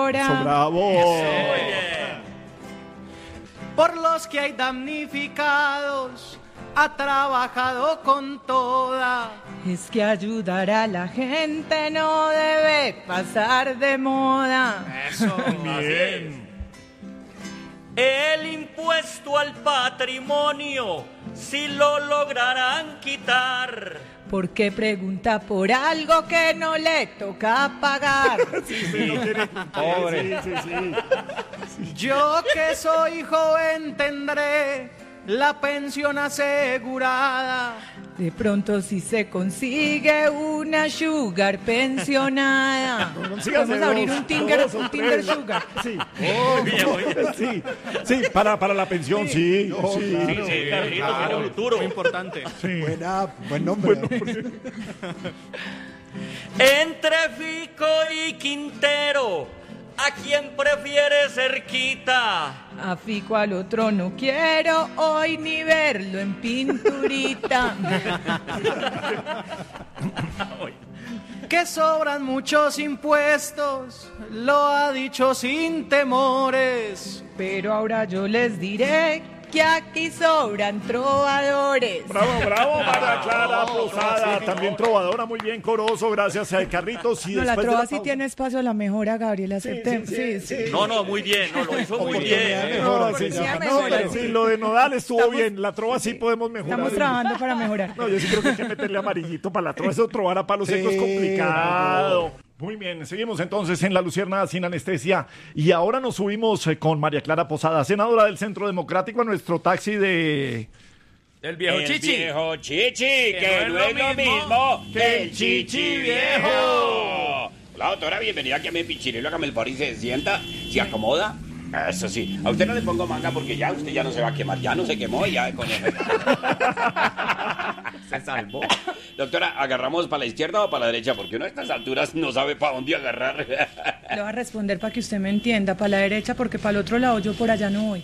sobra. Bravo. Por los que hay damnificados, ha trabajado con toda. Es que ayudar a la gente no debe pasar de moda. Eso, Bien. El impuesto al patrimonio, si lo lograrán quitar. ¿Por qué pregunta por algo que no le toca pagar? Sí, no quiere. Pobre. Sí. yo que soy joven tendré la pensión asegurada. De pronto si se consigue una sugar pensionada. Consígase Vamos a abrir dos, un Tinder, dos o un Tinder tres. sugar. Sí. Sí, para la pensión, sí. Sí. Sí, Carlitos, tiene futuro. Muy importante. Buen nombre. Entre Fico y Quintero, ¿a quién prefiere cerquita? A Fico al otro no quiero hoy ni verlo en pinturita. Que sobran muchos impuestos, lo ha dicho sin temores. Pero ahora yo les diré que aquí sobran trovadores. Bravo, María Clara Posada, también trovadora, muy bien, coroso, gracias a Carlitos. Y No, la después de trova la sí pausa- tiene espacio a la mejora, Gabriel, aceptemos. Sí. No, muy bien, no, lo hizo muy bien. No, sí, Oportunidad no, mejora. pero sí, lo de Nodal estuvo bien, la trova sí podemos mejorar. Estamos trabajando para mejorar. No, yo sí creo que hay que meterle amarillito para la trova, eso trovar a palo seco es complicado. Muy bien, seguimos entonces en La Luciérnaga sin anestesia y ahora nos subimos con María Clara Posada, senadora del Centro Democrático, a nuestro taxi de... El viejo El chichi. viejo chichi, que no es lo mismo que el chichi viejo. Hola, doctora, bienvenida aquí a mi pichirilo, hágame el favor y se sienta, se acomoda. Eso sí, a usted no le pongo manga porque ya usted ya no se va a quemar, ya no se quemó, ya con eso. Se salvó. Doctora, ¿agarramos para la izquierda o para la derecha? Porque uno a estas alturas no sabe para dónde agarrar. Le voy a responder para que usted me entienda, para la derecha, porque para el otro lado yo por allá no voy.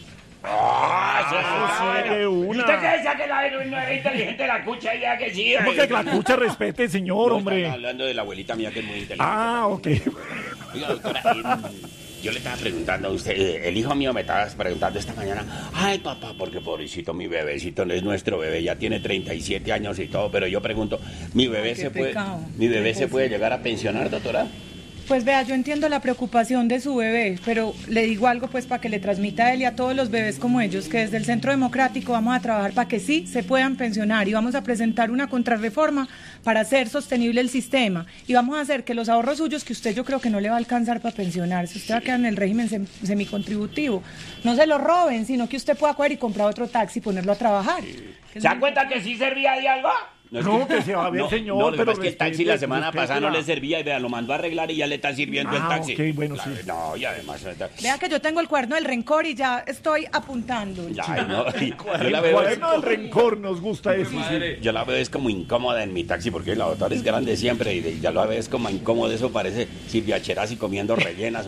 Sí, de una. ¿Usted qué decía que no era inteligente la cucha? Ya que sí. ¿Cómo que la cucha respete, señor, No, hombre? están hablando de la abuelita mía que es muy inteligente. Ah, ok. Oiga, doctora, yo le estaba preguntando a usted, el hijo mío me estaba preguntando esta mañana, ay papá, porque pobrecito mi bebecito no es nuestro bebé, ya tiene 37 años y todo, pero yo pregunto, ¿mi bebé Ay, qué pecado. se puede llegar a pensionar, doctora? Pues vea, yo entiendo la preocupación de su bebé, pero le digo algo pues para que le transmita a él y a todos los bebés como ellos, que desde el Centro Democrático vamos a trabajar para que sí se puedan pensionar y vamos a presentar una contrarreforma para hacer sostenible el sistema y vamos a hacer que los ahorros suyos, que usted yo creo que no le va a alcanzar para pensionarse, usted va a quedar en el régimen semicontributivo, no se lo roben, sino que usted pueda coger y comprar otro taxi y ponerlo a trabajar. ¿Se da cuenta que sí servía de algo? No, que se va bien, señor, No, lo que pero pasa es que el taxi la semana respétela. pasada no le servía y vea, lo mandó a arreglar y ya le está sirviendo el taxi. Ok, bueno, sí. No, y además... Vea que yo tengo el cuaderno del rencor y ya estoy apuntando. Ay, no, yo la El veo... cuaderno del rencor nos gusta eso. Sí. Yo la veo es como incómoda en mi taxi porque la doctora es grande siempre y ya la veo es como incómoda, eso parece Silvia Cherazzi comiendo rellenas.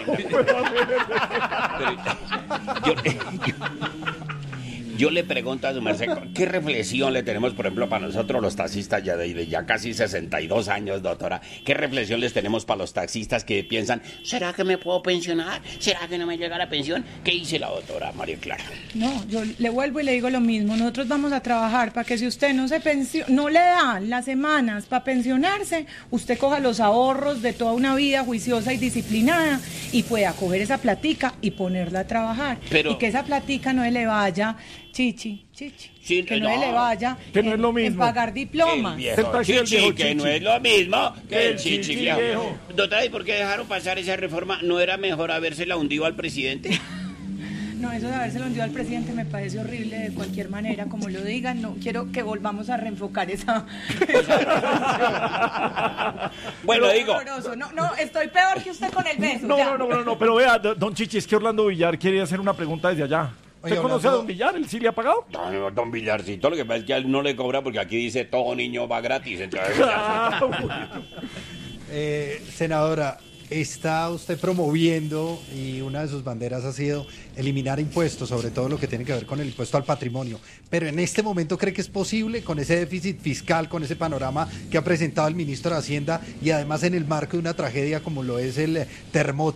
Yo le pregunto a su merced, ¿qué reflexión le tenemos, por ejemplo, para nosotros los taxistas ya de ya casi 62 años, doctora? ¿Qué reflexión les tenemos para los taxistas que piensan, ¿será que me puedo pensionar? ¿Será que no me llega la pensión? ¿Qué dice la doctora María Clara? No, yo le vuelvo y le digo lo mismo. Nosotros vamos a trabajar para que si usted no le dan las semanas para pensionarse, usted coja los ahorros de toda una vida juiciosa y disciplinada y pueda coger esa platica y ponerla a trabajar. Pero- y que esa platica no le vaya, chichi, Sí, que no no. le vaya Que no es lo en mismo. pagar diplomas. El viejo taxi del chichi, viejo que chichi. no es lo mismo que el chichi chichi viejo. viejo. Doctora, ¿y por qué dejaron pasar esa reforma? ¿No era mejor habérsela hundido al presidente? No, eso de habérselo hundido al presidente me parece horrible de cualquier manera, como lo digan. No quiero que volvamos a reenfocar esa... Bueno, Pero digo... horroroso. No, estoy peor que usted con el beso. No, ya. no, pero vea, don Chichi, es que Orlando Villar quiere hacer una pregunta desde allá. ¿Usted Oye, conoce a Orlando- don Villar? ¿Él sí le ha pagado? No, don Villarcito, lo que pasa es que a él no le cobra porque aquí dice todo niño va gratis. Entonces, Senadora, está usted promoviendo y una de sus banderas ha sido eliminar impuestos, sobre todo lo que tiene que ver con el impuesto al patrimonio. Pero en este momento, ¿cree que es posible con ese déficit fiscal, con ese panorama que ha presentado el ministro de Hacienda y además en el marco de una tragedia como lo es el terremoto